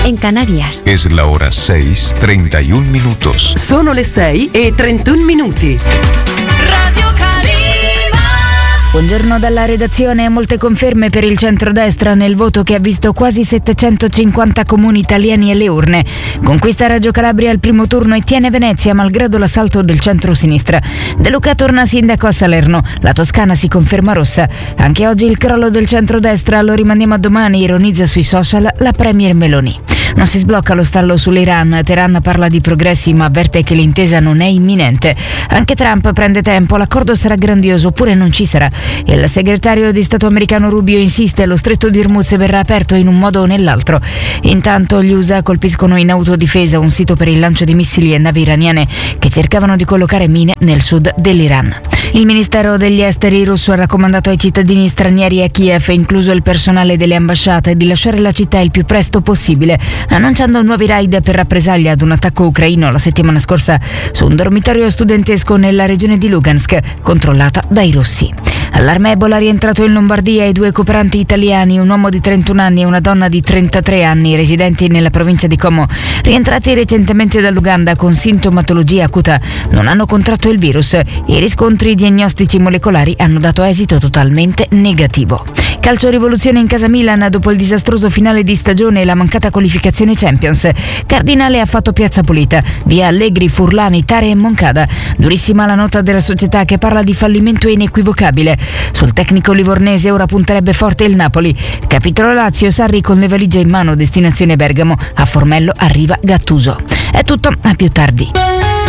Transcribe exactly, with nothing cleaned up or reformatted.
en Canarias. Es la hora seis, treinta y un minutos. Sono le sei e trentuno minuti. Radio Calima. Buongiorno dalla redazione. Molte conferme per il centrodestra nel voto che ha visto quasi settecentocinquanta comuni italiani alle urne. Conquista Reggio Calabria al primo turno e tiene Venezia malgrado l'assalto del centro-sinistra. De Luca torna sindaco a Salerno. La Toscana si conferma rossa. Anche oggi il crollo del centrodestra, lo rimandiamo a domani, ironizza sui social la premier Meloni. Non si sblocca lo stallo sull'Iran. Teheran parla di progressi ma avverte che l'intesa non è imminente. Anche Trump prende tempo, l'accordo sarà grandioso oppure non ci sarà. Il segretario di Stato americano Rubio insiste, lo stretto di Hormuz verrà aperto in un modo o nell'altro. Intanto gli U S A colpiscono in autodifesa un sito per il lancio di missili e navi iraniane che cercavano di collocare mine nel sud dell'Iran. Il Ministero degli Esteri russo ha raccomandato ai cittadini stranieri a Kiev, incluso il personale delle ambasciate, di lasciare la città il più presto possibile, annunciando nuovi raid per rappresaglia ad un attacco ucraino la settimana scorsa su un dormitorio studentesco nella regione di Lugansk, controllata dai russi. Allarme Ebola rientrato in Lombardia i due cooperanti italiani, un uomo di trentuno anni e una donna di trentatré anni, residenti nella provincia di Como, rientrati recentemente dall'Uganda con sintomatologia acuta, non hanno contratto il virus. I riscontri diagnostici molecolari hanno dato esito totalmente negativo. Calcio rivoluzione in casa Milan dopo il disastroso finale di stagione e la mancata qualificazione Champions. Cardinale ha fatto piazza pulita, via Allegri, Furlani, Tare e Moncada. Durissima la nota della società che parla di fallimento inequivocabile. Sul tecnico livornese ora punterebbe forte il Napoli. Capitolo Lazio, Sarri con le valigie in mano, destinazione Bergamo. A Formello arriva Gattuso. È tutto, a più tardi.